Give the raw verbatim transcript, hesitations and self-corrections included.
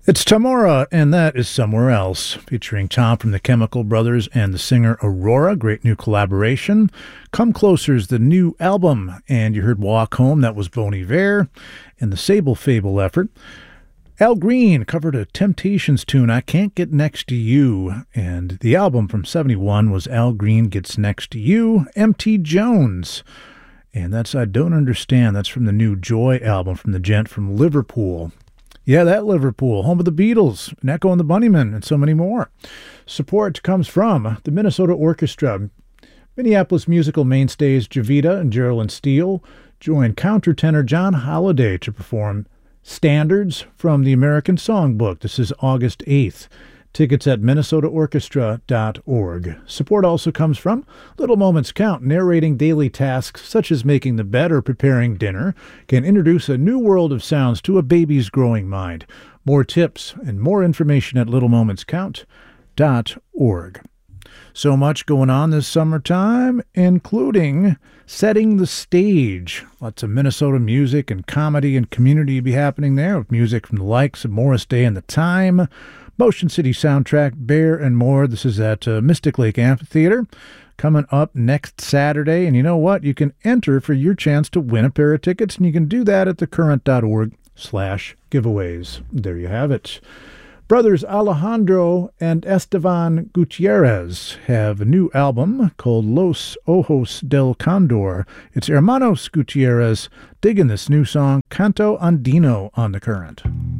It's Tamora, and that is Somewhere Else, featuring Tom from the Chemical Brothers and the singer Aurora. Great new collaboration. Come Closer is the new album, and you heard Walk Home, that was Bon Iver, and the Sable Fable effort. Al Green covered a Temptations tune, I Can't Get Next to You, and the album from seventy-one was Al Green Gets Next to You. M T Jones, and that's I Don't Understand. That's from the new Joy album from the gent from Liverpool. Yeah, that Liverpool, home of the Beatles, and Echo and the Bunnymen, and so many more. Support comes from the Minnesota Orchestra. Minneapolis musical mainstays Javita and Geraldine Steele join countertenor John Holliday to perform Standards from the American Songbook. This is August eighth. Tickets at minnesota orchestra dot org. Support also comes from Little Moments Count, narrating daily tasks such as making the bed or preparing dinner, can introduce a new world of sounds to a baby's growing mind. More tips and more information at little moments count dot org. So much going on this summertime, including setting the stage. Lots of Minnesota music and comedy and community be happening there, with music from the likes of Morris Day and the Time, Motion City Soundtrack, Bear, and more. This is at uh, Mystic Lake Amphitheater, coming up next Saturday. And you know what? You can enter for your chance to win a pair of tickets, and you can do that at thecurrent.org slash giveaways. There you have it. Brothers Alejandro and Esteban Gutierrez have a new album called Los Ojos del Condor. It's Hermanos Gutierrez digging this new song, Canto Andino, on The Current.